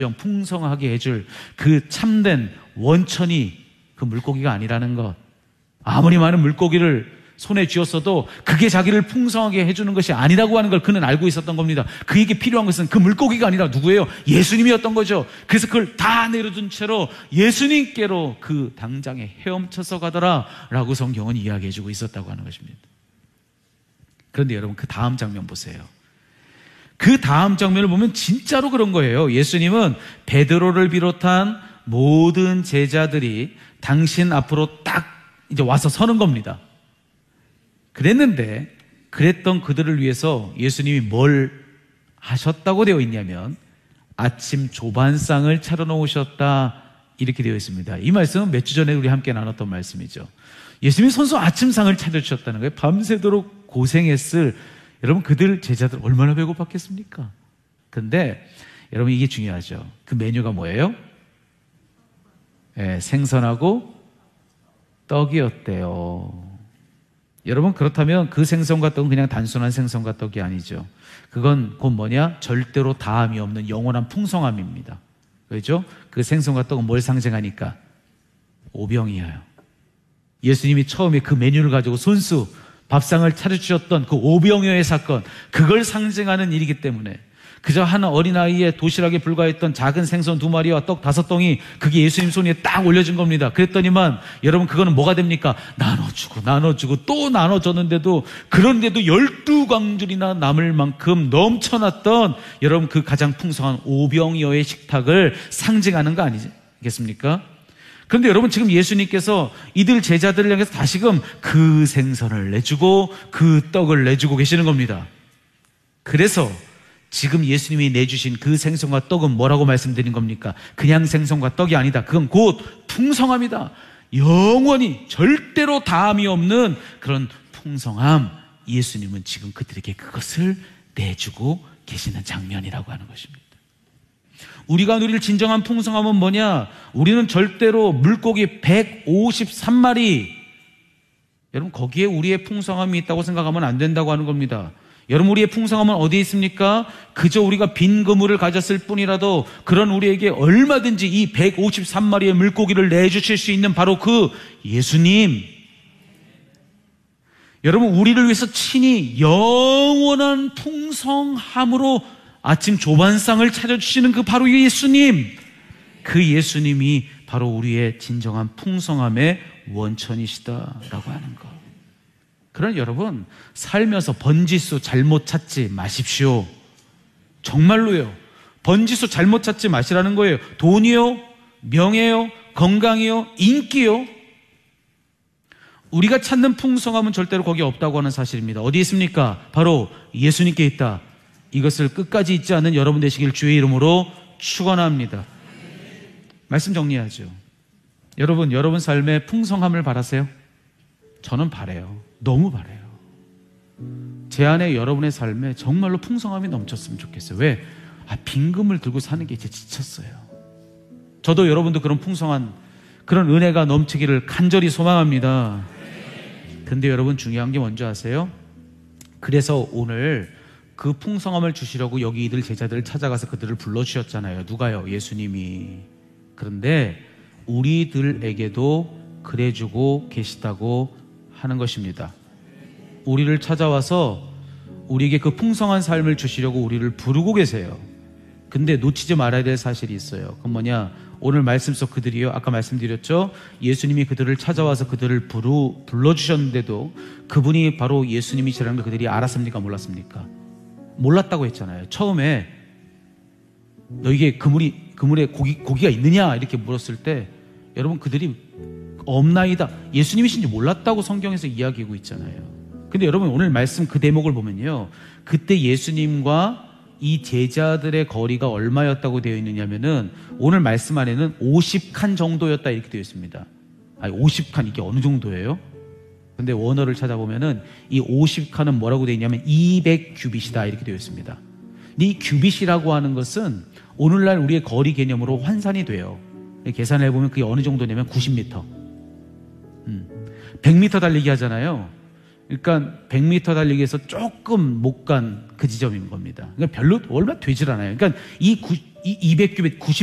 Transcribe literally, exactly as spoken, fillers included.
풍성하게 해줄 그 참된 원천이 그 물고기가 아니라는 것. 아무리 많은 물고기를 손에 쥐었어도 그게 자기를 풍성하게 해주는 것이 아니라고 하는 걸 그는 알고 있었던 겁니다. 그에게 필요한 것은 그 물고기가 아니라 누구예요? 예수님이었던 거죠. 그래서 그걸 다 내려둔 채로 예수님께로 그 당장에 헤엄쳐서 가더라 라고 성경은 이야기해주고 있었다고 하는 것입니다. 그런데 여러분, 그 다음 장면 보세요. 그 다음 장면을 보면 진짜로 그런 거예요. 예수님은 베드로를 비롯한 모든 제자들이 당신 앞으로 딱 이제 와서 서는 겁니다. 그랬는데 그랬던 그들을 위해서 예수님이 뭘 하셨다고 되어 있냐면 아침 조반상을 차려놓으셨다 이렇게 되어 있습니다. 이 말씀은 몇 주 전에 우리 함께 나눴던 말씀이죠. 예수님이 선수 아침상을 차려주셨다는 거예요. 밤새도록 고생했을 여러분, 그들 제자들 얼마나 배고팠겠습니까? 그런데 여러분, 이게 중요하죠. 그 메뉴가 뭐예요? 네, 생선하고 떡이었대요. 여러분, 그렇다면 그 생선과 떡은 그냥 단순한 생선과 떡이 아니죠. 그건 곧 뭐냐? 절대로 다함이 없는 영원한 풍성함입니다. 그렇죠? 그 생선과 떡은 뭘 상징하니까? 오병이어요. 예수님이 처음에 그 메뉴를 가지고 손수 밥상을 차려주셨던 그 오병이어의 사건, 그걸 상징하는 일이기 때문에 그저 한 어린아이의 도시락에 불과했던 작은 생선 두 마리와 떡 다섯 덩이, 그게 예수님 손 위에 딱 올려진 겁니다. 그랬더니만 여러분, 그거는 뭐가 됩니까? 나눠주고 나눠주고 또 나눠줬는데도, 그런데도 열두 광줄이나 남을 만큼 넘쳐났던 여러분, 그 가장 풍성한 오병이어의 식탁을 상징하는 거 아니겠습니까? 그런데 여러분, 지금 예수님께서 이들 제자들을 향해서 다시금 그 생선을 내주고 그 떡을 내주고 계시는 겁니다. 그래서 지금 예수님이 내주신 그 생선과 떡은 뭐라고 말씀드린 겁니까? 그냥 생선과 떡이 아니다. 그건 곧 풍성함이다. 영원히 절대로 다함이 없는 그런 풍성함. 예수님은 지금 그들에게 그것을 내주고 계시는 장면이라고 하는 것입니다. 우리가 누릴 진정한 풍성함은 뭐냐? 우리는 절대로 물고기 백오십삼 마리, 여러분, 거기에 우리의 풍성함이 있다고 생각하면 안 된다고 하는 겁니다. 여러분, 우리의 풍성함은 어디에 있습니까? 그저 우리가 빈 그물을 가졌을 뿐이라도 그런 우리에게 얼마든지 이 백오십삼 마리의 물고기를 내주실 수 있는 바로 그 예수님. 여러분, 우리를 위해서 친히 영원한 풍성함으로 아침 조반상을 차려주시는 그 바로 예수님, 그 예수님이 바로 우리의 진정한 풍성함의 원천이시다라고 하는 것. 그러나 여러분, 살면서 번지수 잘못 찾지 마십시오. 정말로요. 번지수 잘못 찾지 마시라는 거예요. 돈이요, 명예요, 건강이요, 인기요. 우리가 찾는 풍성함은 절대로 거기에 없다고 하는 사실입니다. 어디 있습니까? 바로 예수님께 있다. 이것을 끝까지 잊지 않는 여러분 되시길 주의 이름으로 축원합니다. 말씀 정리하죠. 여러분, 여러분 삶의 풍성함을 바라세요? 저는 바라요. 너무 바라요. 제 안에 여러분의 삶에 정말로 풍성함이 넘쳤으면 좋겠어요. 왜? 아, 빈금을 들고 사는 게 이제 지쳤어요. 저도 여러분도 그런 풍성한 그런 은혜가 넘치기를 간절히 소망합니다. 근데 여러분, 중요한 게 뭔지 아세요? 그래서 오늘 그 풍성함을 주시려고 여기 이들 제자들을 찾아가서 그들을 불러주셨잖아요. 누가요? 예수님이. 그런데 우리들에게도 그래주고 계시다고 하는 것입니다. 우리를 찾아와서 우리에게 그 풍성한 삶을 주시려고 우리를 부르고 계세요. 근데 놓치지 말아야 될 사실이 있어요. 그건 뭐냐? 오늘 말씀 속 그들이요, 아까 말씀드렸죠? 예수님이 그들을 찾아와서 그들을 부르, 불러주셨는데도 그분이 바로 예수님이시라는 걸 그들이 알았습니까? 몰랐습니까? 몰랐다고 했잖아요. 처음에 너에게 그물이, 그물에 고기, 고기가 있느냐? 이렇게 물었을 때 여러분, 그들이 없나이다, 예수님이신지 몰랐다고 성경에서 이야기하고 있잖아요. 근데 여러분, 오늘 말씀 그 대목을 보면요, 그때 예수님과 이 제자들의 거리가 얼마였다고 되어 있느냐면은 오늘 말씀 안에는 오십 칸 정도였다 이렇게 되어 있습니다. 아니, 오십 칸 이게 어느 정도예요? 근데 원어를 찾아보면은 이 오십 칸은 뭐라고 되어 있냐면 이백 규빗이다 이렇게 되어 있습니다. 근데 이 규빗이라고 하는 것은 오늘날 우리의 거리 개념으로 환산이 돼요. 계산을 해보면 그게 어느 정도냐면 구십 미터. 음, 백 미터 달리기 하잖아요. 그러니까 백 미터 달리기에서 조금 못 간 그 지점인 겁니다. 그러니까 별로 얼마 되질 않아요. 그러니까 이 이 이백 규빗